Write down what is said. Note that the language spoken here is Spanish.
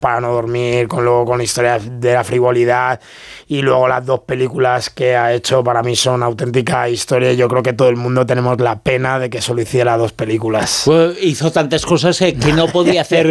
para no dormir, luego con la historia de la frivolidad, y luego las 2 películas que ha hecho para mí son auténtica historia. Yo creo que todo el mundo tenemos la pena de que solo hiciera 2 películas. Pues hizo tantas cosas que no podía hacer